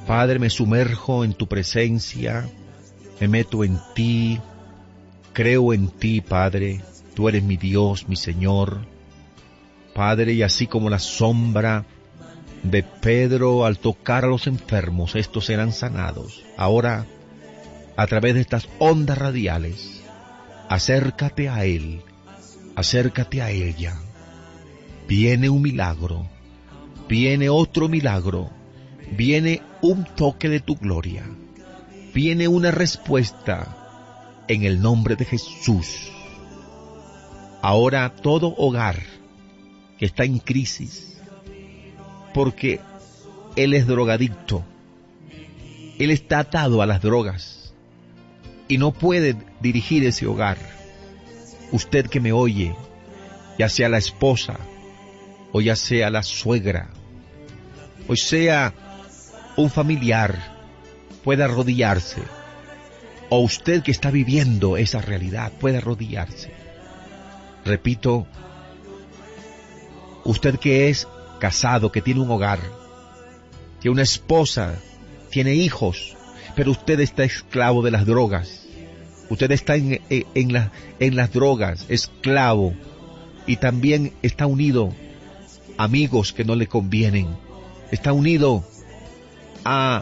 Padre, me sumerjo en tu presencia, me meto en ti, creo en ti, Padre. Tú eres mi Dios, mi Señor. Padre, y así como la sombra de Pedro al tocar a los enfermos, estos serán sanados. Ahora, a través de estas ondas radiales, acércate a Él, acércate a ella. Viene un milagro, viene otro milagro, viene un toque de tu gloria, viene una respuesta en el nombre de Jesús. Ahora todo hogar que está en crisis, porque él es drogadicto, él está atado a las drogas y no puede dirigir ese hogar. Usted que me oye, ya sea la esposa, o ya sea la suegra, o sea un familiar, puede arrodillarse, o usted que está viviendo esa realidad, puede arrodillarse. Repito, usted que es casado, que tiene un hogar, que una esposa, tiene hijos, pero usted está esclavo de las drogas. Usted está en las drogas, esclavo, y también está unido a amigos que no le convienen. Está unido al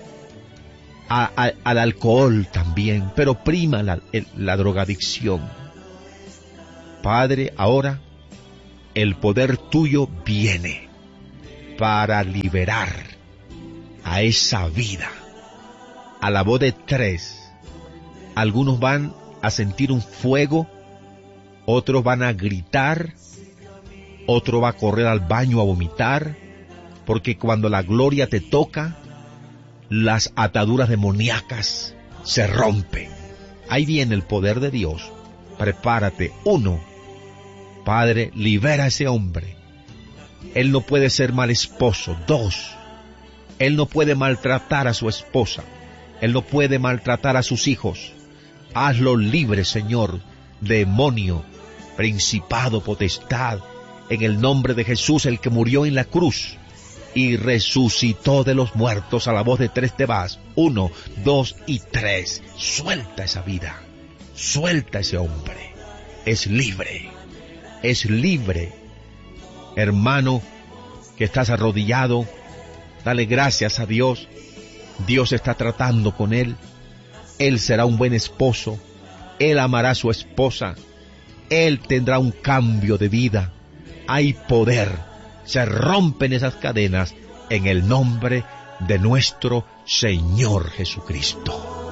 alcohol también, pero prima la drogadicción. Padre, ahora el poder tuyo viene para liberar a esa vida. A la voz de 3, algunos van a sentir un fuego, otros van a gritar, otro va a correr al baño a vomitar, porque cuando la gloria te toca, las ataduras demoníacas se rompen. Ahí viene el poder de Dios. Prepárate. 1, Padre, libera a ese hombre. Él no puede ser mal esposo. 2, él no puede maltratar a su esposa. Él no puede maltratar a sus hijos. Hazlo libre, Señor, demonio, principado, potestad, en el nombre de Jesús, el que murió en la cruz y resucitó de los muertos. A la voz de 3 te vas. 1, 2 y 3. Suelta esa vida. Suelta ese hombre. Es libre. Es libre. Hermano, que estás arrodillado, dale gracias a Dios. Dios está tratando con él. Él será un buen esposo. Él amará a su esposa. Él tendrá un cambio de vida. Hay poder. Se rompen esas cadenas en el nombre de nuestro Señor Jesucristo.